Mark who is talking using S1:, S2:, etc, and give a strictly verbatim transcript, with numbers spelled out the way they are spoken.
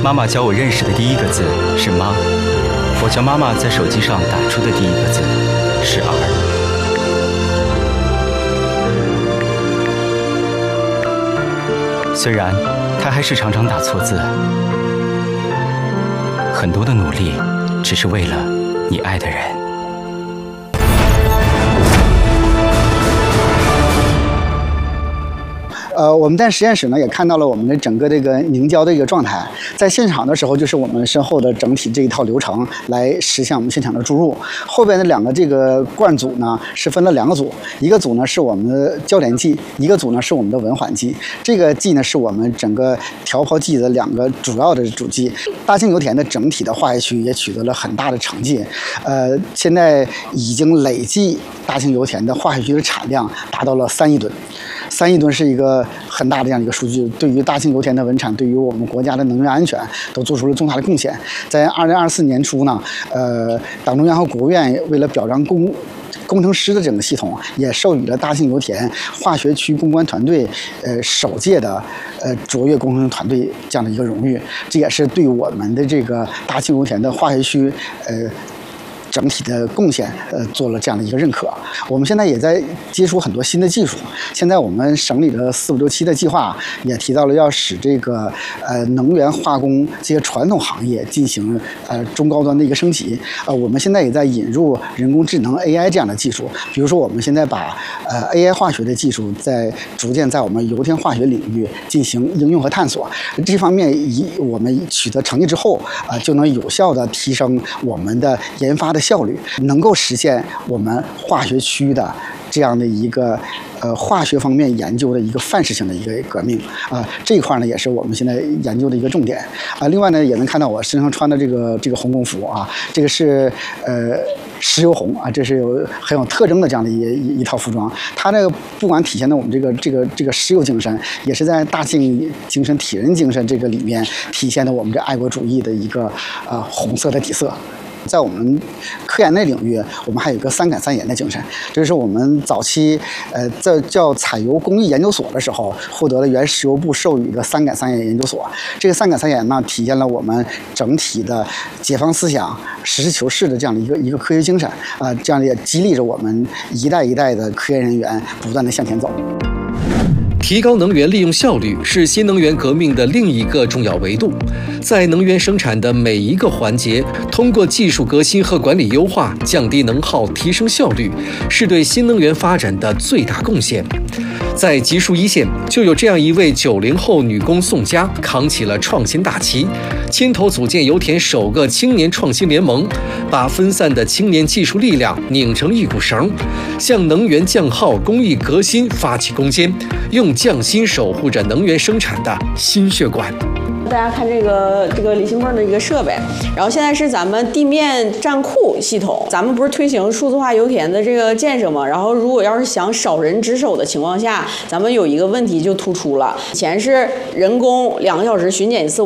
S1: 妈妈教我认识的第一个字是妈，我教妈妈在手机上打出的第一个字是儿。虽然她还是常常打错字，很多的努力只是为了你爱的人。
S2: 呃，我们在实验室呢也看到了我们的整个这个凝胶的一个状态，在现场的时候就是我们身后的整体这一套流程来实现我们现场的注入。后边的两个这个罐组呢是分了两个组，一个组呢是我们的焦点剂，一个组呢是我们的文缓剂。这个剂呢是我们整个调泡剂的两个主要的主剂。大庆油田的整体的化学区也取得了很大的成绩，呃，现在已经累计大庆油田的化学区的产量达到了三亿吨。三亿吨是一个很大的这样一个数据，对于大庆油田的稳产，对于我们国家的能源安全都做出了重大的贡献。在二零二四年初呢，呃，党中央和国务院为了表彰工工程师的整个系统，也授予了大庆油田化学区攻关团队呃首届的呃卓越工程团队这样的一个荣誉，这也是对我们的这个大庆油田的化学区呃。整体的贡献，呃，做了这样的一个认可。我们现在也在接触很多新的技术。现在我们省里的四五六七的计划也提到了要使这个呃能源化工这些传统行业进行呃中高端的一个升级。呃，我们现在也在引入人工智能 A I 这样的技术。比如说，我们现在把呃 A I 化学的技术在逐渐在我们油田化学领域进行应用和探索。这方面一我们取得成绩之后，啊、呃，就能有效的提升我们的研发的效率，能够实现我们化学区的这样的一个呃化学方面研究的一个范式性的一个革命啊、呃，这一块呢也是我们现在研究的一个重点啊、呃。另外呢，也能看到我身上穿的这个这个红工服啊，这个是呃石油红啊，这是有很有特征的这样的一一一套服装。它这个不管体现的我们这个这个这个石油精神，也是在大庆精神、体人精神这个里面体现的我们这爱国主义的一个呃红色的底色。在我们科研的领域，我们还有一个三感三研的精神，这是我们早期呃在叫采油工艺研究所的时候获得了原石油部授予的三感三研研究所。这个三感三研呢，体现了我们整体的解放思想、实事求是的这样的一个一个科学精神啊、呃，这样也激励着我们一代一代的科研人员不断的向前走。
S3: 提高能源利用效率是新能源革命的另一个重要维度，在能源生产的每一个环节，通过技术革新和管理优化，降低能耗，提升效率，是对新能源发展的最大贡献。在吉树一线，就有这样一位九零后女工宋佳，扛起了创新大旗，牵头组建油田首个青年创新联盟，把分散的青年技术力量拧成一股绳，向能源降耗、工艺革新发起攻坚，用匠心守护着能源生产的新血管。
S4: 大家看这个这个李兴凤的一个设备，然后现在是咱们地面站库系统，咱们不是推行数字化油田的这个建设吗？然后如果要是想少人值守的情况下，咱们有一个问题就突出了，以前是人工两个小时巡检一次。